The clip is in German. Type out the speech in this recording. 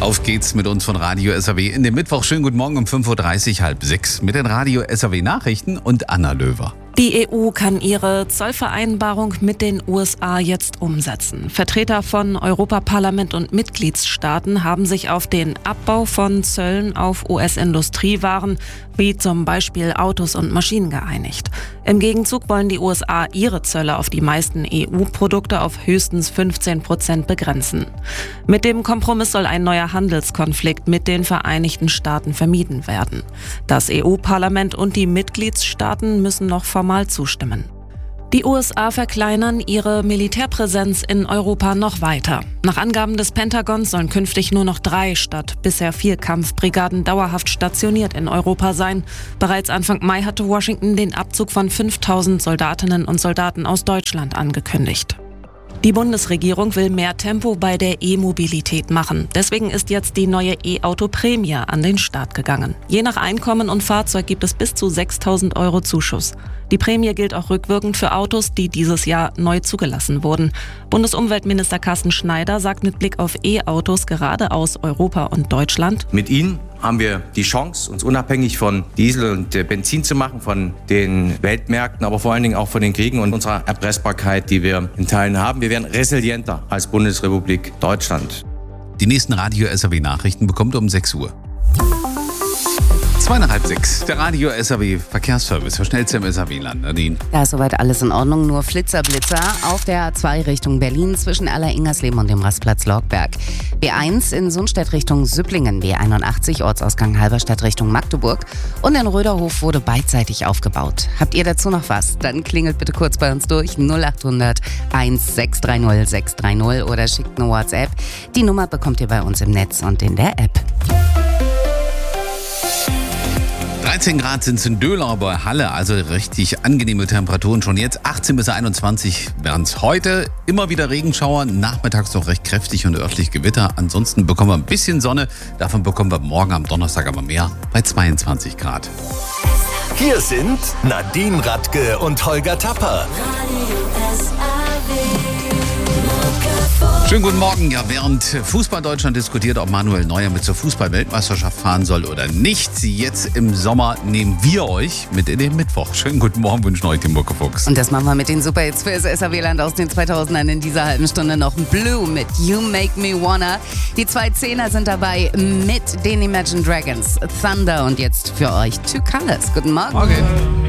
Auf geht's mit uns von Radio SAW in den Mittwoch. Schönen guten Morgen um 5.30 Uhr, 5:30 mit den Radio SAW Nachrichten und Anna Löwer. Die EU kann ihre Zollvereinbarung mit den USA jetzt umsetzen. Vertreter von Europaparlament und Mitgliedstaaten haben sich auf den Abbau von Zöllen auf US-Industriewaren, wie zum Beispiel Autos und Maschinen, geeinigt. Im Gegenzug wollen die USA ihre Zölle auf die meisten EU-Produkte auf höchstens 15% begrenzen. Mit dem Kompromiss soll ein neuer Handelskonflikt mit den Vereinigten Staaten vermieden werden. Das EU-Parlament und die Mitgliedstaaten müssen noch formal zustimmen. Die USA verkleinern ihre Militärpräsenz in Europa noch weiter. Nach Angaben des Pentagons sollen künftig nur noch 3 statt bisher 4 Kampfbrigaden dauerhaft stationiert in Europa sein. Bereits Anfang Mai hatte Washington den Abzug von 5.000 Soldatinnen und Soldaten aus Deutschland angekündigt. Die Bundesregierung will mehr Tempo bei der E-Mobilität machen. Deswegen ist jetzt die neue E-Auto-Prämie an den Start gegangen. Je nach Einkommen und Fahrzeug gibt es bis zu 6.000 € Zuschuss. Die Prämie gilt auch rückwirkend für Autos, die dieses Jahr neu zugelassen wurden. Bundesumweltminister Carsten Schneider sagt mit Blick auf E-Autos gerade aus Europa und Deutschland: Mit ihnen haben wir die Chance, uns unabhängig von Diesel und Benzin zu machen, von den Weltmärkten, aber vor allen Dingen auch von den Kriegen und unserer Erpressbarkeit, die wir in Teilen haben. Wir werden resilienter als Bundesrepublik Deutschland. Die nächsten Radio SAW Nachrichten bekommt ihr um 6 Uhr. 5:55, der Radio SAW Verkehrsservice, was schnellste im SAW-Land. Nadine. Da ist soweit alles in Ordnung, nur Blitzer auf der A2 Richtung Berlin zwischen Allersingersleben und dem Rastplatz Lorgberg. B1 in Sundstedt Richtung Süpplingen, B81 Ortsausgang Halberstadt Richtung Magdeburg und in Röderhof wurde beidseitig aufgebaut. Habt ihr dazu noch was? Dann klingelt bitte kurz bei uns durch 0800 1630 630 oder schickt eine WhatsApp. Die Nummer bekommt ihr bei uns im Netz und in der App. 13 Grad sind es in Döhlau bei Halle, also richtig angenehme Temperaturen schon jetzt. 18 bis 21 werden es heute. Immer wieder Regenschauer, nachmittags noch recht kräftig und örtlich Gewitter. Ansonsten bekommen wir ein bisschen Sonne. Davon bekommen wir morgen am Donnerstag aber mehr bei 22 Grad. Hier sind Nadine Radke und Holger Tapper. Schönen guten Morgen. Ja, während Fußball Deutschland diskutiert, ob Manuel Neuer mit zur Fußball-Weltmeisterschaft fahren soll oder nicht, jetzt im Sommer nehmen wir euch mit in den Mittwoch. Schönen guten Morgen, wünschen euch den Muckefuchs. Und das machen wir mit den Superhits für das SAW-Land aus den 2000ern. In dieser halben Stunde noch Blue mit You Make Me Wanna. Die 2 Zehner sind dabei mit den Imagine Dragons, Thunder und jetzt für euch Two Colors. Guten Morgen. Morgen.